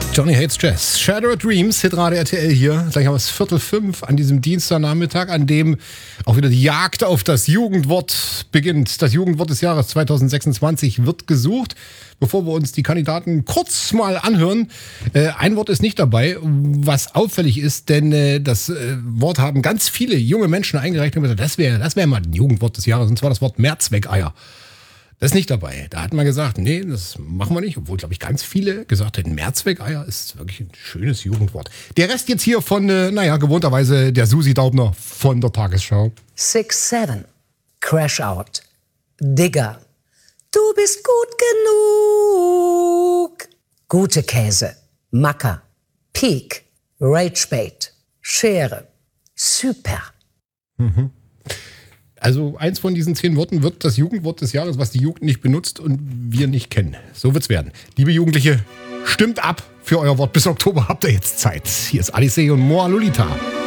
Johnny Hates Jazz. Shattered Dreams, Hitrate RTL hier. Gleich haben wir es 4:45 an diesem Dienstagnachmittag, an dem auch wieder die Jagd auf das Jugendwort beginnt. Das Jugendwort des Jahres 2026 wird gesucht. Bevor wir uns die Kandidaten kurz mal anhören, ein Wort ist nicht dabei, was auffällig ist, denn das Wort haben ganz viele junge Menschen eingereicht und gesagt, das wäre mal ein Jugendwort des Jahres, und zwar das Wort Mehrzweckeier. Das ist nicht dabei. Da hat man gesagt, nee, das machen wir nicht. Obwohl, glaube ich, ganz viele gesagt hätten, Mehrzweckeier ist wirklich ein schönes Jugendwort. Der Rest jetzt hier von, gewohnterweise der Susi Daubner von der Tagesschau. 6-7. Crash Out. Digger. Du bist gut genug. Gute Käse. Macker. Peak. Ragebait. Schere. Super. Mhm. Also eins von diesen 10 Worten wird das Jugendwort des Jahres, was die Jugend nicht benutzt und wir nicht kennen. So wird's werden. Liebe Jugendliche, stimmt ab für euer Wort. Bis Oktober habt ihr jetzt Zeit. Hier ist Alice und Moa Lolita.